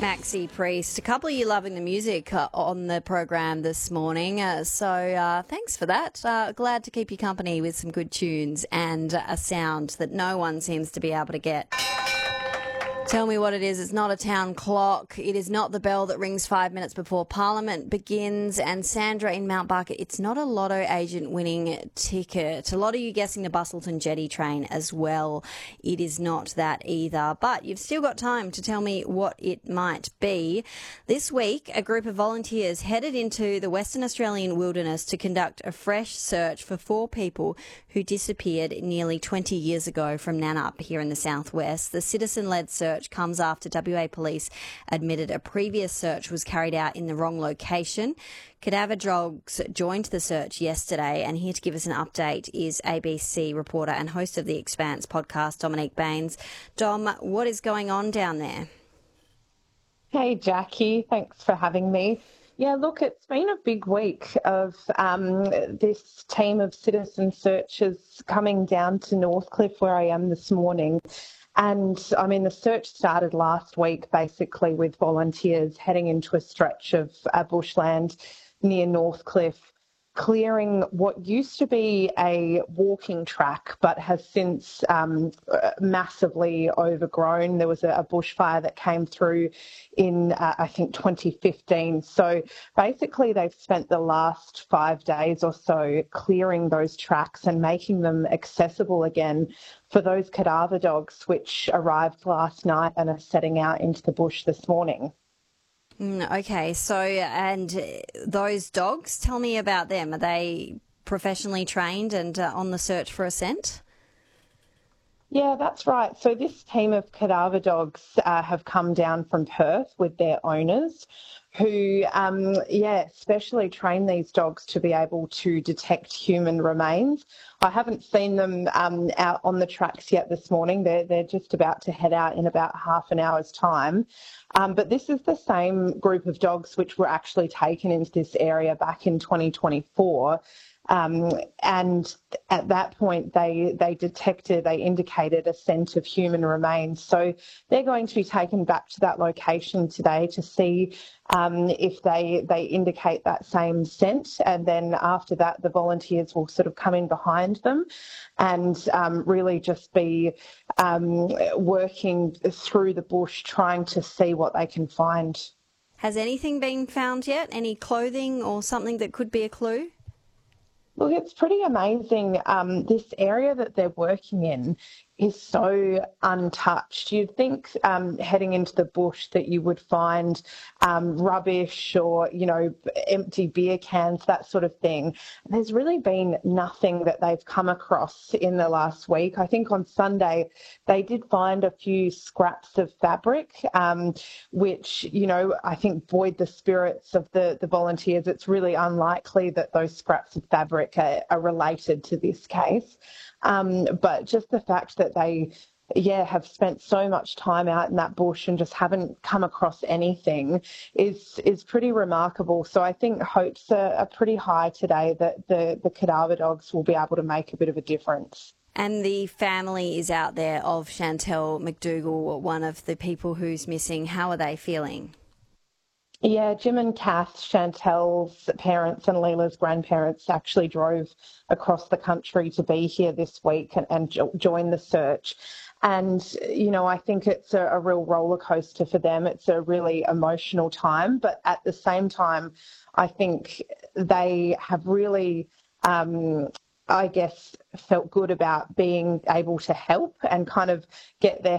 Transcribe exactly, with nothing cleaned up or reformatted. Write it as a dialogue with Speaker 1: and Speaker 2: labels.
Speaker 1: Maxi Priest, a couple of you loving the music uh, on the program this morning, uh, so uh, thanks for that. Uh, glad to keep you company with some good tunes and a sound that no one seems to be able to get. Tell me what it is. It's not a town clock. It is not the bell that rings five minutes before Parliament begins. And Sandra in Mount Barker, it's not a lotto agent winning ticket. A lot of you guessing the Bustleton Jetty train as well. It is not that either. But you've still got time to tell me what it might be. This week, a group of volunteers headed into the Western Australian wilderness to conduct a fresh search for four people who disappeared nearly twenty years ago from Nannup here in the southwest. The citizen-led search comes after W A Police admitted a previous search was carried out in the wrong location. Cadaver Dogs joined the search yesterday, and here to give us an update is A B C reporter and host of the Expanse podcast, Dominique Baines. Dom, what is going on down there?
Speaker 2: Hey, Jackie. Thanks for having me. Yeah, look, it's been a big week of um, this team of citizen searchers coming down to Northcliffe, where I am this morning. And, I mean, the search started last week, basically, with volunteers heading into a stretch of uh, bushland near Northcliffe, clearing what used to be a walking track but has since um, massively overgrown. There was a, a bushfire that came through in, uh, I think, twenty fifteen. So basically they've spent the last five days or so clearing those tracks and making them accessible again for those cadaver dogs which arrived last night and are setting out into the bush this morning.
Speaker 1: Mm, okay, so and those dogs, tell me about them. Are they professionally trained and uh, on the search for a scent?
Speaker 2: Yeah, that's right. So this team of cadaver dogs uh, have come down from Perth with their owners who, um, yeah, specially train these dogs to be able to detect human remains. I haven't seen them um, out on the tracks yet this morning. They're, they're just about to head out in about half an hour's time. Um, but this is the same group of dogs which were actually taken into this area back in twenty twenty-four. Um, and at that point, they they detected, they indicated a scent of human remains. So they're going to be taken back to that location today to see um, if they they indicate that same scent. And then after that, the volunteers will sort of come in behind them and um, really just be um, working through the bush, trying to see what they can find.
Speaker 1: Has anything been found yet? Any clothing or something that could be a clue?
Speaker 2: Look, it's pretty amazing. Um, this area that they're working in is so untouched. You'd think um, heading into the bush that you would find um, rubbish or, you know, empty beer cans, that sort of thing. There's really been nothing that they've come across in the last week. I think on Sunday they did find a few scraps of fabric, um, which, you know, I think buoyed the spirits of the, the volunteers. It's really unlikely that those scraps of fabric are, are related to this case. Um, but just the fact that they, yeah, have spent so much time out in that bush and just haven't come across anything is is pretty remarkable. So I think hopes are, are pretty high today that the, the cadaver dogs will be able to make a bit of a difference.
Speaker 1: And the family is out there of Chantel McDougall, one of the people who's missing. How are they feeling?
Speaker 2: Yeah, Jim and Kath, Chantel's parents and Leela's grandparents actually drove across the country to be here this week and, and jo- join the search. And, you know, I think it's a, a real roller coaster for them. It's a really emotional time. But at the same time, I think they have really, um, I guess, felt good about being able to help and kind of get their